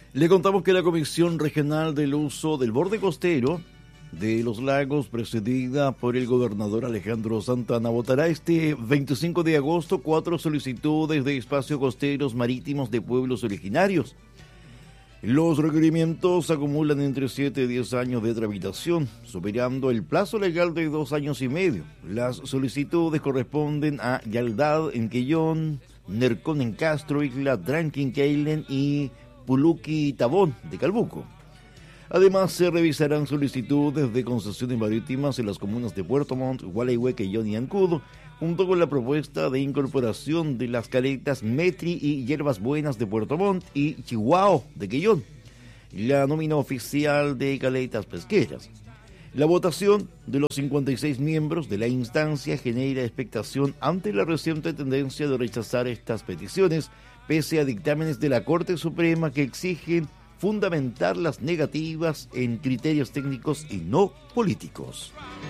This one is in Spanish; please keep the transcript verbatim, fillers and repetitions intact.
Le contamos que la Comisión Regional del Uso del Borde Costero de los Lagos, presidida por el gobernador Alejandro Santana, votará este veinticinco de agosto cuatro solicitudes de espacios costeros marítimos de pueblos originarios. Los requerimientos acumulan entre siete y diez años de tramitación, superando el plazo legal de dos años y medio. Las solicitudes corresponden a Yaldad en Quellón, Nercón en Castro, Isla Tranqui en Keilen y Puluqui Tabón de Calbuco. Además, se revisarán solicitudes de concesiones marítimas en las comunas de Puerto Montt, Gualeguay, Quellón y Ancudo, junto con la propuesta de incorporación de las caletas Metri y Hierbas Buenas de Puerto Montt y Chihuahua de Quellón, la nómina oficial de caletas pesqueras. La votación de los cincuenta y seis miembros de la instancia genera expectación ante la reciente tendencia de rechazar estas peticiones, pese a dictámenes de la Corte Suprema que exigen fundamentar las negativas en criterios técnicos y no políticos.